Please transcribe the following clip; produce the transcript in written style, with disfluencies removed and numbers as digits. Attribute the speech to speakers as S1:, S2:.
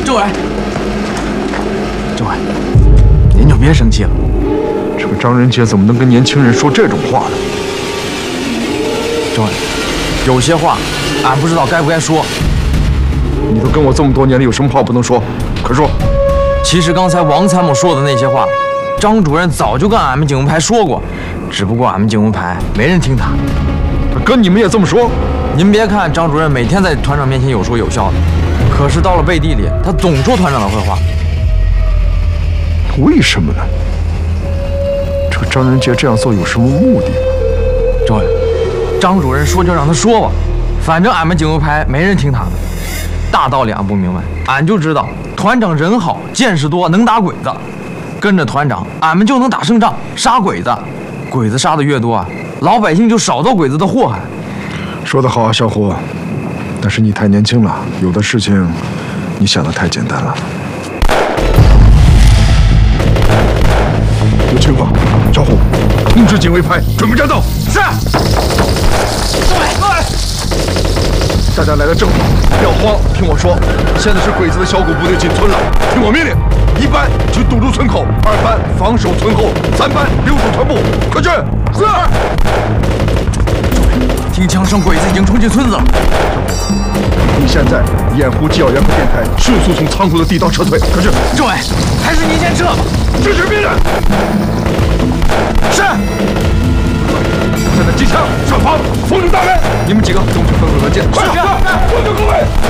S1: 政委，政委，您就别生气了。
S2: 这个张仁杰怎么能跟年轻人说这种话呢？
S1: 政委，有些话俺不知道该不该说。
S2: 你都跟我这么多年了，有什么话不能说？快说！
S1: 其实刚才王参谋说的那些话，张主任早就跟俺们警务排说过，只不过俺们警务排没人听他。
S2: 他跟你们也这么说？
S1: 您别看张主任每天在团长面前有说有笑的，可是到了背地里，他总说团长的坏话。
S2: 为什么呢？这个张仁杰这样做有什么目的吗？
S1: 政委，张主任说就让他说吧，反正俺们警务排没人听他的。大道理俺不明白，俺就知道团长人好，见识多，能打鬼子。跟着团长，俺们就能打胜仗，杀鬼子。鬼子杀的越多啊，老百姓就少遭鬼子的祸害。
S2: 说得好啊，小虎。但是你太年轻了，有的事情你想得太简单了。有情况，小虎，通知警卫排准备战斗。是。
S1: 政委，
S2: 大家来得正好，不要慌，听我说，现在是鬼子的小股部队进村了，听我命令，1班去堵住村口，2班防守村后，3班留守团部，快去！是。
S1: 听枪声，鬼子已经冲进村子了。
S2: 你现在掩护机要员和电台，迅速从仓库的地道撤退，快去！
S1: 政委，还是您先撤吧。
S2: 这是命令。是。现在机枪、上膛，封住大门。你们几个跟我去分配文件，快点！快去各位！